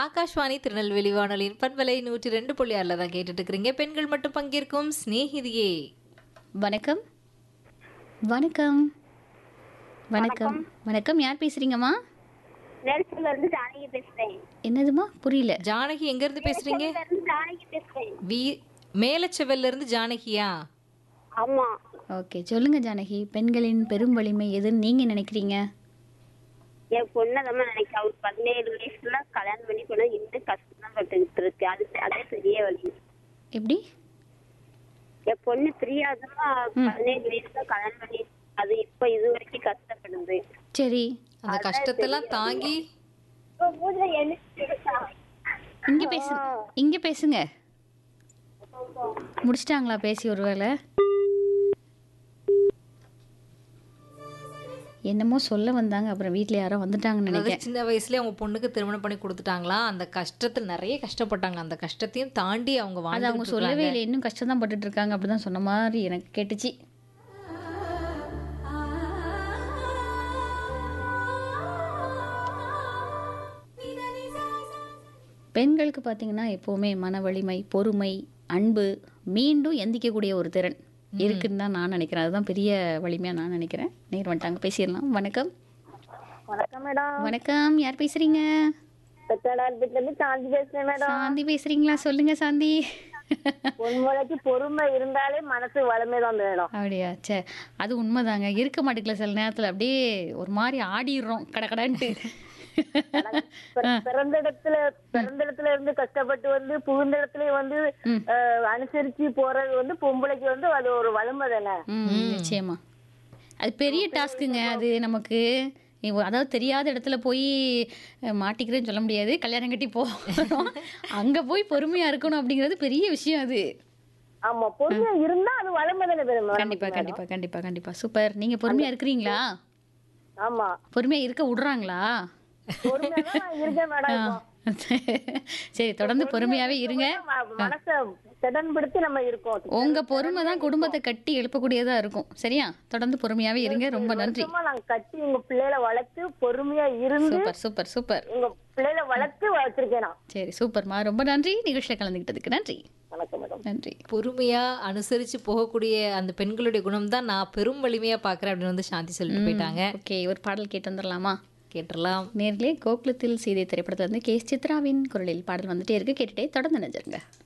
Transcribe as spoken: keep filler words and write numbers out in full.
ஆகாஷ்வாணி திருநெல்வேலி வானொலியின் பண்பலை நூற்றி ரெண்டு புள்ளி ஆறுல தான் கேட்டுட்டு இருக்கிறீங்க. பெண்கள் மட்டும் பங்கேற்கும் சிநேகிதியே. வணக்கம் வணக்கம் வணக்கம் வணக்கம். யார் பேசுறீங்கம்மா? நெல்சன்ல இருந்து ஜானகி பேசுறேன். என்னதுமா புரியல? ஜானகி எங்க இருந்து பேசுறீங்க? நெல்சன்ல இருந்து ஜானகி பேசுறேன். வி மேலச்செவல்ல இருந்து ஜானகியா? ஆமா. ஓகே, சொல்லுங்க ஜானகி. பெண்களின் பெரும் வலிமை எதுன்னு நீங்க நினைக்கிறீங்க? என் பொண்ணை நம்ம நினைக்க ஒரு பதினேழு வயசுல கல்யாணம் பண்ணி போனா இன்னும் கஷ்டம் தான் பட்டுக்கிட்டு இருக்கு. அது அதே பெரிய வழி. எப்படி? என் பொண்ணு பிரியாதமா பதினேழு வயசுல கல்யாணம் பண்ணி அது இப்ப இது வரைக்கும் கஷ்டப்படுது. சரி, அந்த கஷ்டத்தெல்லாம் தாங்கி இங்க பேசு இங்க பேசுங்க. முடிச்சிட்டாங்களா பேசி? ஒருவேளை என்னமோ சொல்ல வந்தாங்க, அப்புறம் வீட்ல யாரோ வந்துட்டாங்கன்னு அதாவது நினைக்கிறேன். சின்ன வயசுலயே அவங்க பொண்ணுக்கு திருமணம் பண்ணி கொடுத்துட்டாங்களா, அந்த கஷ்டத்துல நிறைய கஷ்டப்பட்டாங்க. அந்த கஷ்டத்தையும் தாண்டி அவங்க அது வாழ்ந்துட்டு அவங்க சொல்லவே இருக்காங்க. இல்லை, இன்னும் கஷ்டம் தான் பட்டுட்டு இருக்காங்க அப்படிதான் சொன்ன மாதிரி எனக்கு கேட்டுச்சு. பெண்களுக்கு பார்த்தீங்கன்னா எப்போவுமே மன வலிமை, பொறுமை, அன்பு, மீண்டும் எந்திக்கக்கூடிய ஒரு திறன் இருக்குன்னு தான் நான் நினைக்கிறேன். அதுதான் பெரிய வலிமையாக நான் நினைக்கிறேன். நேர் வந்துட்டாங்க, பேசிடலாம். வணக்கம் வணக்கம் மேடம். வணக்கம். யார் பேசுறீங்க? பெத்தடார்பேட்ல இருந்து சாந்தி பேசுறேன் மேடம். சாந்தி பேசுறீங்களா? சொல்லுங்க சாந்தி. பொன்முளைக்கு பொறுமை இருந்தாலே மனசு வளமே தான் மேடம். அப்படியா? சே, அது உண்மைதாங்க. இருக்க மாட்டேங்கல சில நேரத்தில், அப்படியே ஒரு மாதிரி ஆடிடுறோம் கடகடன்ட்டு. பிறந்த இடத்துல பிறந்த இடத்துல இருந்து கஷ்டப்பட்டு வந்து புகுந்த இடத்துல வந்து அஹ், அனுசரிச்சு போறது வந்து பொம்பளைக்கு வந்து அது ஒரு வலிமை தானே. ம், நிச்சயமா அது பெரிய டாஸ்க்குங்க. அது நமக்கு இவ- அதாவது தெரியாத இடத்துல போய் அஹ், மாட்டிக்கிறேன்னு சொல்ல முடியாது. கல்யாணம் கட்டி போகிறோம், அங்கே போய் பொறுமையாக இருக்கணும் அப்படிங்கிறது பெரிய விஷயம் அது. ஆமா, பொறுமையா இருந்தா அது வலிமை தானே பெருமை. கண்டிப்பா கண்டிப்பா கண்டிப்பா கண்டிப்பா. சூப்பர். நீங்க பொறுமையா இருக்கிறீங்களா? ஆமா, பொறுமையா இருக்க விடுறாங்களா? பொறுமையா தான் நான் இருக்கேன் மேடம். இப்போ சரி, தொடர்ந்து பொறுமையாவே இருங்க. ம- மனசை திடன்படுத்தி நம்ம இருக்கோம். உங்க பொறுமை தான் குடும்பத்தை கட்டி எழுப்பக்கூடியதா இருக்கும். சரியா? தொடர்ந்து பொறுமையாவே இருங்க. ரொம்ப நன்றி. சும்மா நாங்க கட்டி உங்க பிள்ளைகளை வளர்த்து பொறுமையா இருந்து சூப்பர் சூப்பர் சூப்பர். உங்க பிள்ளைகளை வளர்த்து வச்சிருக்கேன் நான். சரி, சூப்பர்மா. ரொம்ப நன்றி நிகழ்ச்சியில் கலந்துக்கிட்டதுக்கு. நன்றி வணக்கம் மேடம். நன்றி. பொறுமையா அனுசரிச்சு போகக்கூடிய அந்த பெண்களுடைய குணம் தான் நான் பெரும் வலிமையா பாக்குறேன் அப்படின்னு வந்து சாந்தி சொல்லிட்டு போயிட்டாங்க. ஓகே, ஒரு பாடல் கேட்டு வந்துடலாமா? கேட்டுடலாம். நேர்களே, கோகுலத்தில் சீதை திரைப்படத்தில் வந்து கே எஸ் சித்ராவின் குரலில் பாடல் வந்துட்டே இருக்கு. கேட்டுட்டே தொடர்ந்து நினைச்சிருங்க.